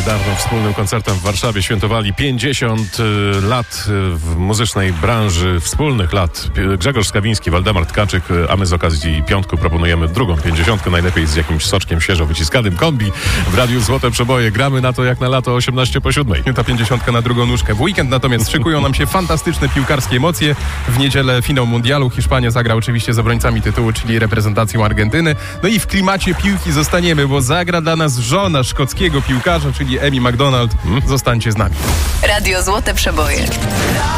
Niedawno wspólnym koncertem w Warszawie świętowali 50 lat w muzycznej branży, wspólnych lat. Grzegorz Skawiński, Waldemar Tkaczyk, a my z okazji piątku proponujemy drugą 50, najlepiej z jakimś soczkiem świeżo wyciskanym kombi. W Radiu Złote Przeboje gramy na to jak na lato 18:07. Ta 50 na drugą nóżkę. W weekend natomiast szykują nam się fantastyczne piłkarskie emocje. W niedzielę finał mundialu. Hiszpania zagra oczywiście z obrońcami tytułu, czyli reprezentacją Argentyny. No i w klimacie piłki zostaniemy, bo zagra dla nas żona szkockiego piłkarza, czyli Amy McDonald. Zostańcie z nami. Radio Złote Przeboje.